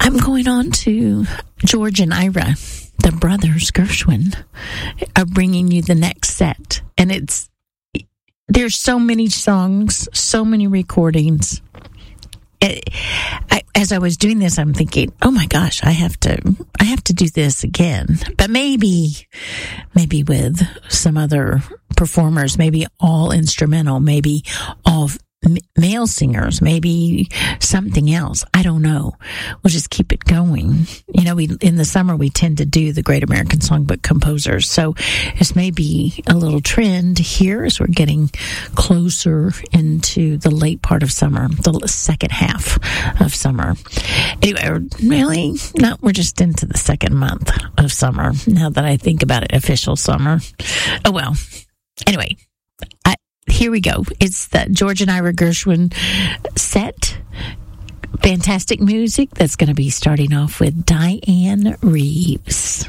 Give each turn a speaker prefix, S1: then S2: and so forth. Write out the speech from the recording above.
S1: I'm going on to George and Ira, the brothers Gershwin, are bringing you the next set. And there's so many songs, so many recordings. As I was doing this, I'm thinking, oh my gosh, I have to do this again. But maybe with some other performers, maybe all instrumental, maybe all male singers, maybe something else. I don't know. We'll just keep it going. You know, in the summer, we tend to do the Great American Songbook composers. So this may be a little trend here as we're getting closer into the late part of summer, the second half of summer. Anyway, really? No, we're just into the second month of summer. Now that I think about it, official summer. Oh, well. Anyway, here we go. It's the George and Ira Gershwin set. Fantastic music that's going to be starting off with Diane Reeves.